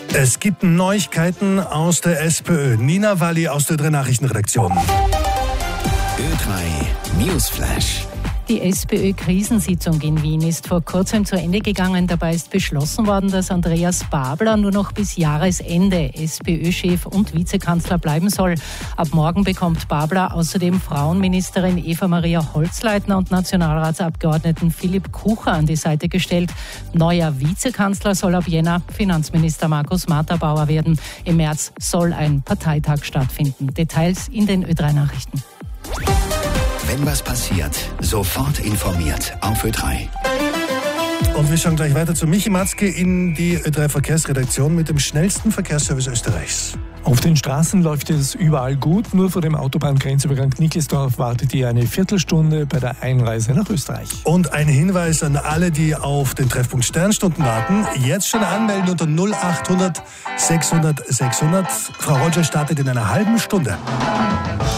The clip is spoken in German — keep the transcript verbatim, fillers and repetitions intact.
Es gibt Neuigkeiten aus der SPÖ. Nina Walli aus der drei Nachrichtenredaktion. Ö drei Newsflash. Die SPÖ-Krisensitzung in Wien ist vor kurzem zu Ende gegangen. Dabei ist beschlossen worden, dass Andreas Babler nur noch bis Jahresende SPÖ-Chef und Vizekanzler bleiben soll. Ab morgen bekommt Babler außerdem Frauenministerin Eva-Maria Holzleitner und Nationalratsabgeordneten Philipp Kucher an die Seite gestellt. Neuer Vizekanzler soll ab Jänner Finanzminister Markus Matterbauer werden. Im März soll ein Parteitag stattfinden. Details in den Ö drei Nachrichten. Wenn was passiert, sofort informiert auf Ö drei. Und wir schauen gleich weiter zu Michi Matzke in die Ö drei Verkehrsredaktion mit dem schnellsten Verkehrsservice Österreichs. Auf den Straßen läuft es überall gut, nur vor dem Autobahngrenzübergang Nickelsdorf wartet ihr eine Viertelstunde bei der Einreise nach Österreich. Und ein Hinweis an alle, die auf den Treffpunkt Sternstunden warten, jetzt schon anmelden unter null achthundert sechshundert sechshundert. Frau Roger startet in einer halben Stunde.